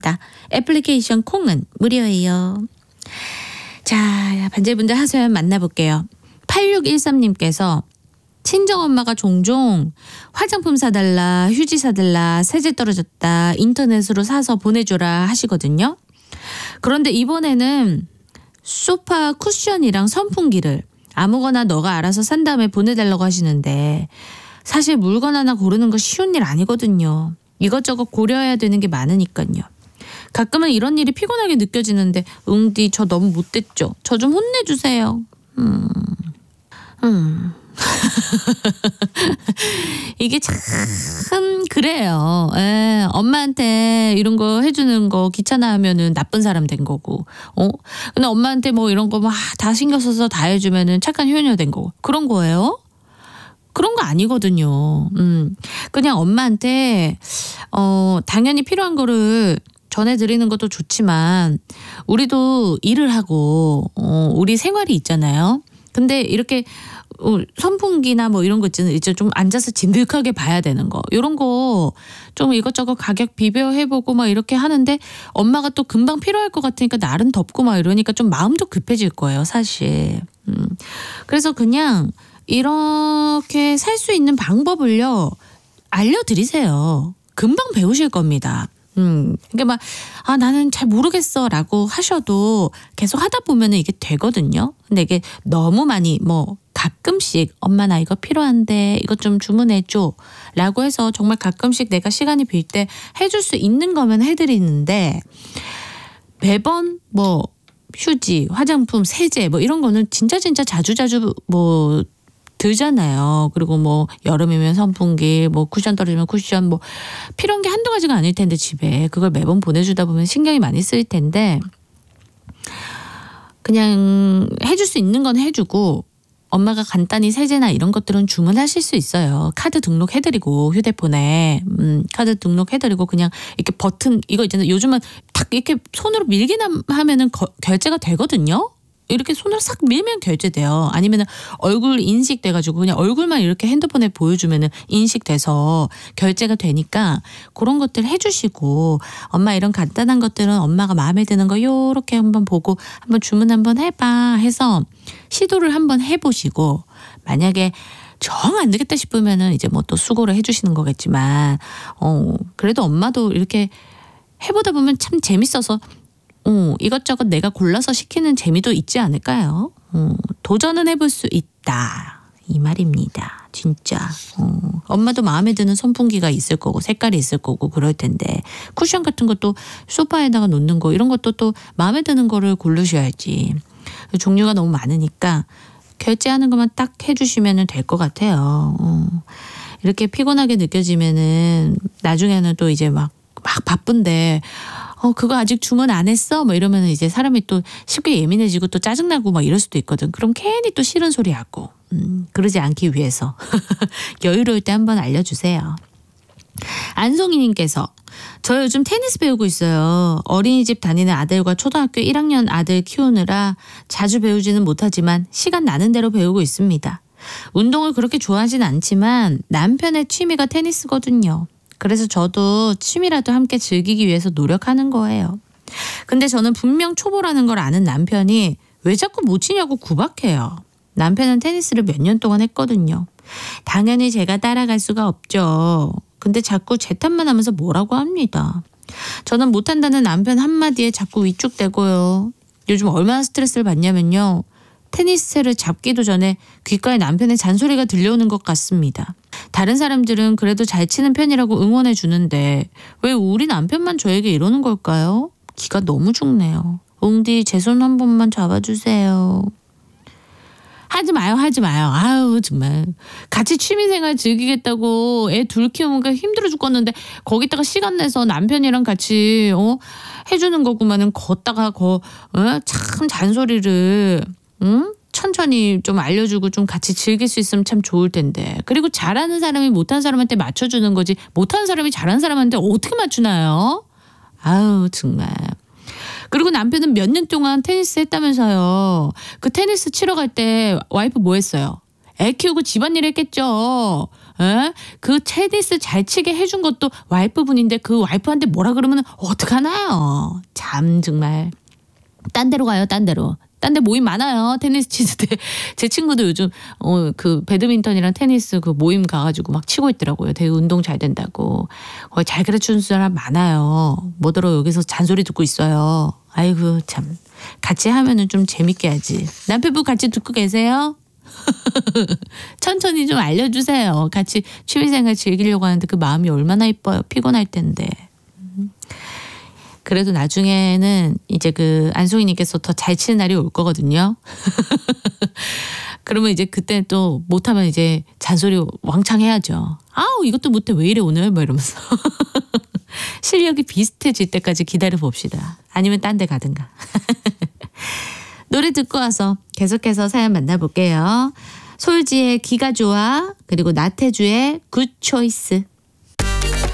애플리케이션 콩은 무료예요. 자, 반질분들 하소연 만나볼게요. 8613님께서 친정엄마가 종종 화장품 사달라, 휴지 사달라, 세제 떨어졌다, 인터넷으로 사서 보내줘라 하시거든요. 그런데 이번에는 소파 쿠션이랑 선풍기를 아무거나 너가 알아서 산 다음에 보내달라고 하시는데 사실 물건 하나 고르는 거 쉬운 일 아니거든요. 이것저것 고려해야 되는 게 많으니까요. 가끔은 이런 일이 피곤하게 느껴지는데 응디 저 너무 못됐죠? 저 좀 혼내주세요. 이게 참 그래요. 엄마한테 이런 거 해주는 거 귀찮아하면은 나쁜 사람 된 거고, 근데 엄마한테 뭐 이런 거 막 다 신경 써서 다 해주면은 착한 효녀 된 거고 그런 거예요? 그런 거 아니거든요. 그냥 엄마한테 당연히 필요한 거를 전해드리는 것도 좋지만 우리도 일을 하고 우리 생활이 있잖아요. 근데 이렇게 선풍기나 뭐 이런 거 있잖아요. 이제 좀 앉아서 진득하게 봐야 되는 거. 이런 거 좀 이것저것 가격 비교해보고 막 이렇게 하는데 엄마가 또 금방 필요할 것 같으니까 날은 덥고 막 이러니까 좀 마음도 급해질 거예요, 사실. 그래서 그냥 이렇게 살 수 있는 방법을요, 알려드리세요. 금방 배우실 겁니다. 그러니까 막 나는 잘 모르겠어 라고 하셔도 계속 하다 보면은 이게 되거든요. 근데 이게 너무 많이 뭐 가끔씩 엄마 나 이거 필요한데 이것 좀 주문해줘 라고 해서 정말 가끔씩 내가 시간이 빌 때 해줄 수 있는 거면 해드리는데 매번 뭐 휴지, 화장품, 세제 뭐 이런 거는 진짜 자주자주 뭐 들잖아요. 그리고 뭐 여름이면 선풍기, 뭐 쿠션 떨어지면 쿠션, 뭐 필요한 게 한두 가지가 아닐 텐데 집에 그걸 매번 보내주다 보면 신경이 많이 쓰일 텐데 그냥 해줄 수 있는 건 해주고 엄마가 간단히 세제나 이런 것들은 주문하실 수 있어요. 카드 등록해드리고 휴대폰에 카드 등록해드리고 그냥 이렇게 버튼 이거 있잖아요. 요즘은 탁 이렇게 손으로 밀기만 하면은 결제가 되거든요. 이렇게 손으로 싹 밀면 결제돼요. 아니면 얼굴 인식돼가지고 그냥 얼굴만 이렇게 핸드폰에 보여주면 인식돼서 결제가 되니까 그런 것들 해주시고 엄마 이런 간단한 것들은 엄마가 마음에 드는 거 요렇게 한번 보고 한번 주문 한번 해봐 해서 시도를 한번 해보시고 만약에 정 안 되겠다 싶으면은 이제 뭐 또 수고를 해주시는 거겠지만 그래도 엄마도 이렇게 해보다 보면 참 재밌어서 이것저것 내가 골라서 시키는 재미도 있지 않을까요? 도전은 해볼 수 있다. 이 말입니다. 진짜. 엄마도 마음에 드는 선풍기가 있을 거고 색깔이 있을 거고 그럴 텐데 쿠션 같은 것도 소파에다가 놓는 거 이런 것도 또 마음에 드는 거를 고르셔야지. 종류가 너무 많으니까 결제하는 것만 딱 해주시면 될 것 같아요. 이렇게 피곤하게 느껴지면은 나중에는 또 이제 막 바쁜데 그거 아직 주문 안 했어? 뭐 이러면 이제 사람이 또 쉽게 예민해지고 또 짜증나고 막 이럴 수도 있거든. 그럼 괜히 또 싫은 소리 하고. 그러지 않기 위해서. 여유로울 때 한번 알려주세요. 안송이님께서 저 요즘 테니스 배우고 있어요. 어린이집 다니는 아들과 초등학교 1학년 아들 키우느라 자주 배우지는 못하지만 시간 나는 대로 배우고 있습니다. 운동을 그렇게 좋아하진 않지만 남편의 취미가 테니스거든요. 그래서 저도 취미라도 함께 즐기기 위해서 노력하는 거예요. 근데 저는 분명 초보라는 걸 아는 남편이 왜 자꾸 못 치냐고 구박해요. 남편은 테니스를 몇 년 동안 했거든요. 당연히 제가 따라갈 수가 없죠. 근데 자꾸 제 탓만 하면서 뭐라고 합니다. 저는 못한다는 남편 한마디에 자꾸 위축되고요. 요즘 얼마나 스트레스를 받냐면요. 테니스를 잡기도 전에 귓가에 남편의 잔소리가 들려오는 것 같습니다. 다른 사람들은 그래도 잘 치는 편이라고 응원해 주는데 왜 우리 남편만 저에게 이러는 걸까요? 기가 너무 죽네요. 웅디 제 손 한 번만 잡아주세요. 하지 마요. 아유 정말. 같이 취미생활 즐기겠다고 애 둘 키우니까 힘들어 죽겠는데 거기다가 시간 내서 남편이랑 같이 해주는 거구만은 걷다가 참 잔소리를 천천히 좀 알려주고 좀 같이 즐길 수 있으면 참 좋을 텐데. 그리고 잘하는 사람이 못하는 사람한테 맞춰주는 거지 못하는 사람이 잘하는 사람한테 어떻게 맞추나요? 아유 정말. 그리고 남편은 몇 년 동안 테니스 했다면서요. 그 테니스 치러 갈 때 와이프 뭐 했어요? 애 키우고 집안일 했겠죠. 에? 그 테니스 잘 치게 해준 것도 와이프분인데 그 와이프한테 뭐라 그러면 어떡하나요? 참 정말. 딴 데로 가요, 딴 데로. 딴 데 모임 많아요. 테니스 치실 때. 제 친구도 요즘 그 배드민턴이랑 테니스 그 모임 가가지고 막 치고 있더라고요. 되게 운동 잘 된다고. 거기 잘 가르쳐주는 사람 많아요. 뭐더러 여기서 잔소리 듣고 있어요. 아이고 참. 같이 하면은 좀 재밌게 하지. 남편분 같이 듣고 계세요? 천천히 좀 알려주세요. 같이 취미생활 즐기려고 하는데 그 마음이 얼마나 이뻐요. 피곤할 텐데. 그래도 나중에는 이제 그 안송이님께서 더 잘 치는 날이 올 거거든요. 그러면 이제 그때 또 못하면 이제 잔소리 왕창 해야죠. 아우 이것도 못해 왜 이래 오늘 뭐 이러면서. 실력이 비슷해질 때까지 기다려 봅시다. 아니면 딴 데 가든가. 노래 듣고 와서 계속해서 사연 만나볼게요. 솔지의 기가 좋아 그리고 나태주의 굿 초이스.